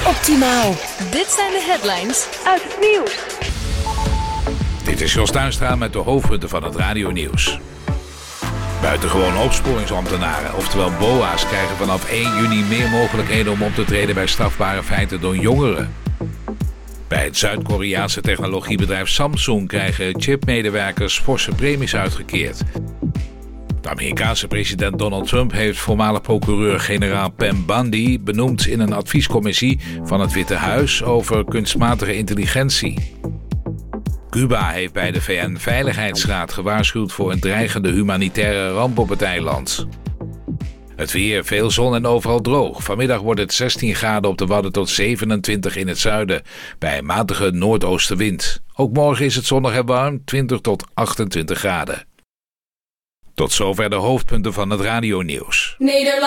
Optimaal. Dit zijn de headlines uit het nieuws. Dit is Jos Tuinstra met de hoofdpunten van het radionieuws. Buitengewoon opsporingsambtenaren, oftewel BOA's, krijgen vanaf 1 juni meer mogelijkheden om op te treden bij strafbare feiten door jongeren. Bij het Zuid-Koreaanse technologiebedrijf Samsung krijgen chipmedewerkers forse premies uitgekeerd. De Amerikaanse president Donald Trump heeft voormalig procureur-generaal Pam Bondi benoemd in een adviescommissie van het Witte Huis over kunstmatige intelligentie. Cuba heeft bij de VN-veiligheidsraad gewaarschuwd voor een dreigende humanitaire ramp op het eiland. Het weer, veel zon en overal droog. Vanmiddag wordt het 16 graden op de Wadden tot 27 in het zuiden, bij een matige noordoostenwind. Ook morgen is het zonnig en warm, 20 tot 28 graden. Tot zover de hoofdpunten van het radionieuws.